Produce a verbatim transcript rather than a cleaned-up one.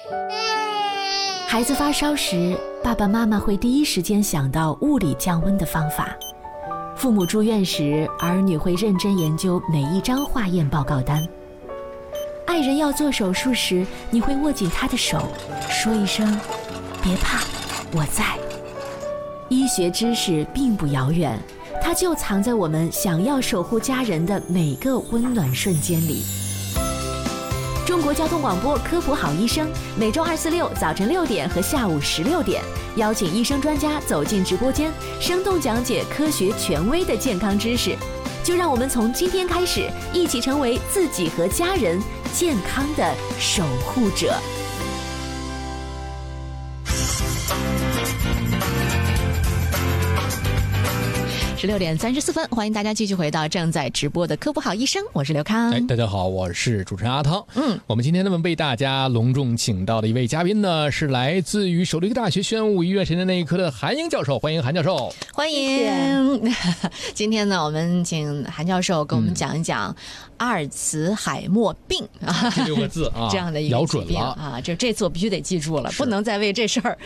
孩子发烧时，爸爸妈妈会第一时间想到物理降温的方法。父母住院时，儿女会认真研究每一张化验报告单。爱人要做手术时，你会握紧他的手，说一声“别怕，我在”。医学知识并不遥远，它就藏在我们想要守护家人的每个温暖瞬间里。中国交通广播科普好医生，每周二、四、六早晨六点和下午十六点，邀请医生专家走进直播间，生动讲解科学权威的健康知识。就让我们从今天开始，一起成为自己和家人健康的守护者。十六点三十四分，欢迎大家继续回到正在直播的科普好医生，我是刘康。 哎，大家好，我是主持人阿汤。嗯，我们今天呢为大家隆重请到的一位嘉宾呢，是来自于首都医科大学宣武医院神经内科的韩英教授，欢迎韩教授。 欢迎。今天呢，我们请韩教授跟我们讲一讲阿尔茨海默病啊， 这六个字啊， 这样的一个疾病啊，这这次我必须得记住了，不能再为这事儿